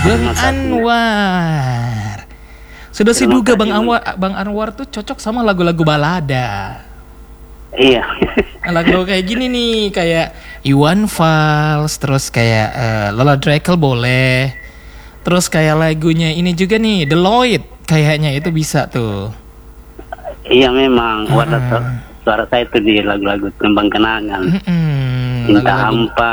Bang Anwar. Sudah sih duga Bang Anwar tuh cocok sama lagu-lagu balada. Iya. Lagu kayak gini nih, kayak Iwan Fals, terus kayak Lola Drekel boleh. Terus kayak lagunya ini juga nih, The Lloyd, kayaknya itu bisa tuh. Iya memang, wadah suara saya itu di lagu-lagu tembang kenangan. Cinta hampa,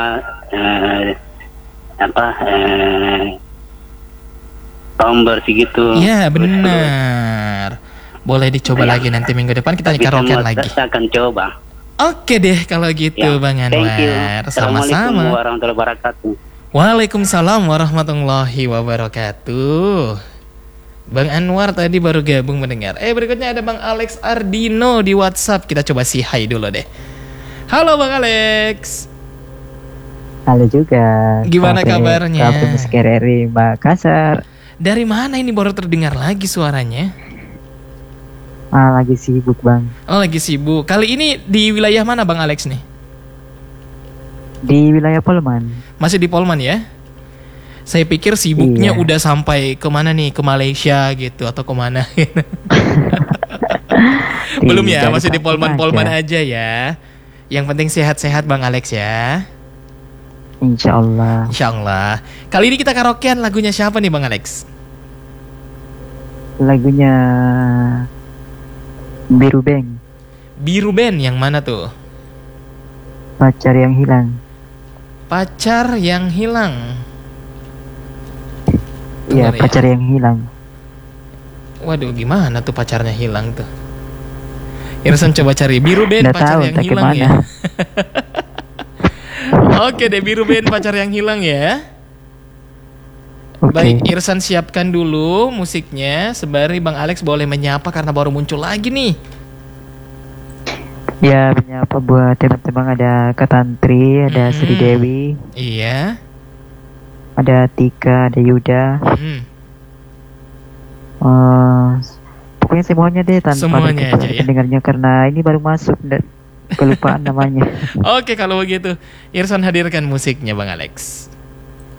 Tomber gitu. Iya benar. Boleh dicoba lagi nanti minggu depan kita karaokean lagi. Saya akan coba. Oke deh kalau gitu ya, Bang Anwar. Thank you. Sama-sama. Assalamualaikum warahmatullahi wabarakatuh. Waalaikumsalam warahmatullahi wabarakatuh. Bang Anwar tadi baru gabung mendengar. Berikutnya ada Bang Alex Ardino di WhatsApp. Kita coba si hai dulu deh. Halo Bang Alex. Halo juga. Gimana kabarnya? Kampus KRRI Makassar. Dari mana ini baru terdengar lagi suaranya? Lagi sibuk Bang. Oh lagi sibuk. Kali ini di wilayah mana Bang Alex nih? Di wilayah Polman. Masih di Polman ya? Saya pikir sibuknya udah sampai kemana nih? Ke Malaysia gitu atau kemana? Belum ya, masih di Polman aja ya. Yang penting sehat-sehat Bang Alex ya. Insya Allah. Kali ini kita karaokean lagunya siapa nih Bang Alex? Lagunya Biru Band. Biru Band yang mana tuh? Pacar yang hilang. Pacar yang hilang. Iya, pacar yang hilang. Waduh, gimana tuh pacarnya hilang tuh? Irsan coba cari Biru Band pacar yang hilang ya. Oke deh, Biru Band pacar yang hilang ya. Baik, Irsan siapkan dulu musiknya. Sembari Bang Alex boleh menyapa karena baru muncul lagi nih. Ya, menyapa buat teman-teman, ada Katantri, ada Sri Dewi. Iya. Ada Tika, ada Yuda. Pokoknya semuanya deh tanpa semuanya aja ya. Dengarnya karena ini baru masuk dan kelupaan namanya. Oke, kalau begitu Irsan hadirkan musiknya Bang Alex.